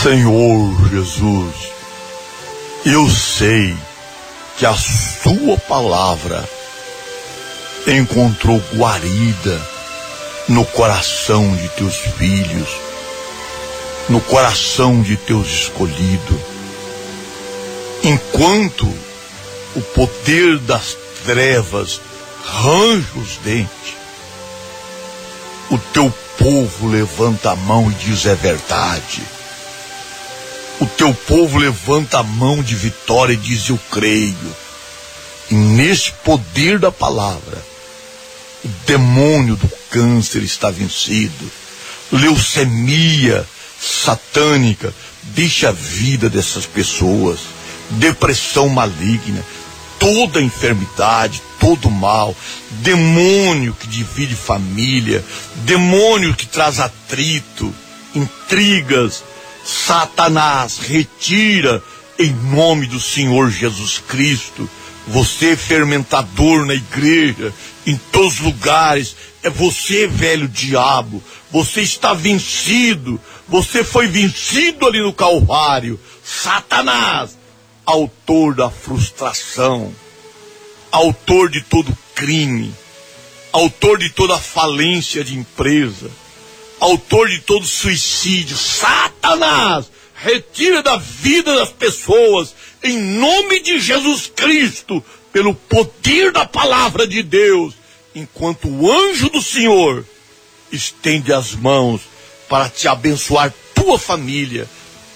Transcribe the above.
Senhor Jesus, eu sei que a sua palavra encontrou guarida no coração de teus filhos, no coração de teus escolhidos. Enquanto o poder das trevas range os dentes, o teu povo levanta a mão e diz: é verdade. O teu povo levanta a mão de vitória e diz: eu creio. E nesse poder da palavra, o demônio do câncer está vencido. Leucemia satânica deixa a vida dessas pessoas. Depressão maligna, toda enfermidade, todo mal, demônio que divide família, demônio que traz atrito, intrigas, Satanás, retira em nome do Senhor Jesus Cristo. Você, fermentador na igreja, em todos os lugares, é você, velho diabo. Você está vencido. Você foi vencido ali no Calvário. Satanás, autor da frustração, autor de todo crime, autor de toda falência de empresa, autor de todo suicídio. Satanás, retira da vida das pessoas, em nome de Jesus Cristo, pelo poder da palavra de Deus, enquanto o anjo do Senhor estende as mãos para te abençoar, tua família,